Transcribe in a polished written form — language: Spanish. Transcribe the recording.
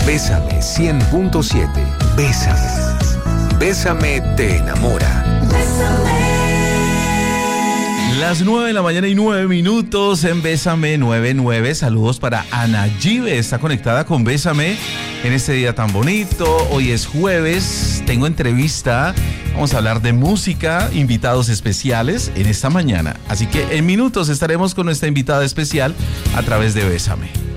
Bésame 100.7. Bésame. Bésame te enamora. Las 9:09 en Bésame 99. Saludos para Ana Gibe, está conectada con Bésame en este día tan bonito. Hoy es jueves, tengo entrevista, vamos a hablar de música, invitados especiales en esta mañana. Así que en minutos estaremos con nuestra invitada especial a través de Bésame.